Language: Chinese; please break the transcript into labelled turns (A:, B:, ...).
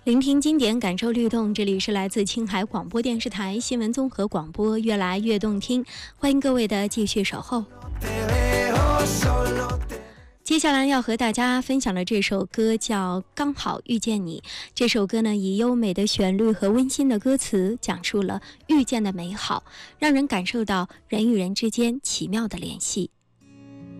A: 聆听经典，感受律动。这里是来自青海广播电视台新闻综合广播，越来越动听。欢迎各位的继续守候。接下来要和大家分享的这首歌叫《刚好遇见你》。这首歌呢，以优美的旋律和温馨的歌词，讲述了遇见的美好，让人感受到人与人之间奇妙的联系。